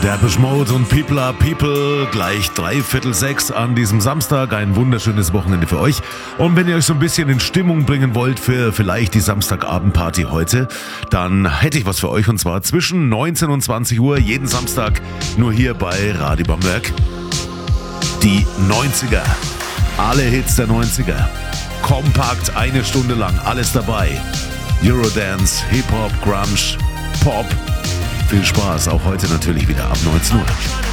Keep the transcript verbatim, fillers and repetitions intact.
Depeche Mode und People are People, gleich dreiviertel sechs an diesem Samstag. Ein wunderschönes Wochenende für euch. Und wenn ihr euch so ein bisschen in Stimmung bringen wollt für vielleicht die Samstagabendparty heute, dann hätte ich was für euch. Und zwar zwischen neunzehn und zwanzig Uhr jeden Samstag nur hier bei Radio Bamberg. Die neunziger. Alle Hits der neunziger. Kompakt eine Stunde lang. Alles dabei. Eurodance, Hip-Hop, Grunge, Pop. Viel Spaß, auch heute natürlich wieder ab neunzehn Uhr.